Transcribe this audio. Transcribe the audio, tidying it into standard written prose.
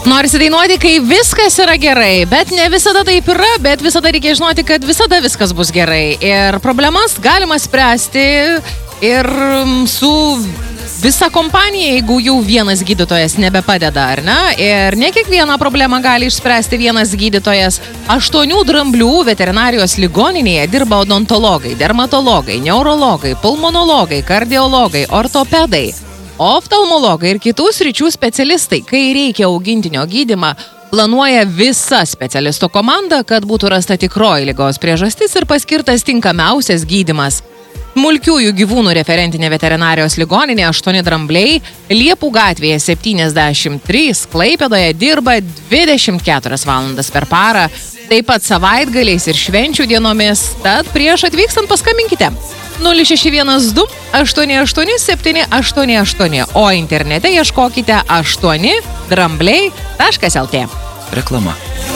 Norisi dainuoti, kai viskas yra gerai, bet ne visada taip yra, bet visada reikia žinoti, kad visada viskas bus gerai. Ir problemas galima spręsti ir su visa kompanija, jeigu jau vienas gydytojas nebepadeda, ar ne? Ir ne kiekvieną problemą gali išspręsti vienas gydytojas. 8 Dramblių veterinarijos ligoninėje dirba odontologai, dermatologai, neurologai, pulmonologai, kardiologai, ortopedai, oftalmologai ir kitų sričių specialistai. Kai reikia augintinio gydymą, planuoja visa specialistų komanda, kad būtų rasta tikroji ligos priežastis ir paskirtas tinkamiausias gydymas. Smulkiųjų gyvūnų referentinė veterinarijos ligoninė 8 Drambliai Liepų gatvėje 73 Klaipėdoje dirba 24 valandas per parą, taip pat savaitgaliais ir švenčių dienomis, tad prieš atvykstant paskambinkite 0612 88 788, o internete ieškokite 8drambliai.lt. Reklama.